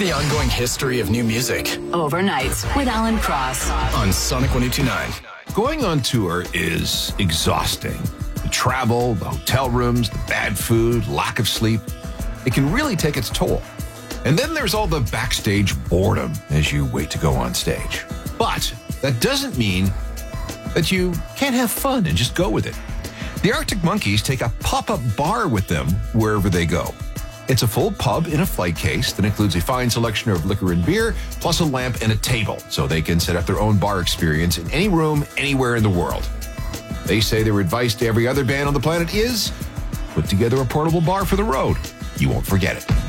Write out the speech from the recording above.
the ongoing history of new music Overnights with Alan Cross on Sonic 102.9. Going on tour is exhausting. The travel, the hotel rooms, the bad food, lack of sleep, it can really take its toll. And then there's all the backstage boredom as you wait to go on stage. But that doesn't mean that you can't have fun and just go with it. The Arctic Monkeys take a pop-up bar with them wherever they go. It's a full pub in a flight case that includes a fine selection of liquor and beer, plus a lamp and a table, so they can set up their own bar experience in any room, anywhere in the world. They say their advice to every other band on the planet is, put together a portable bar for the road. You won't forget it.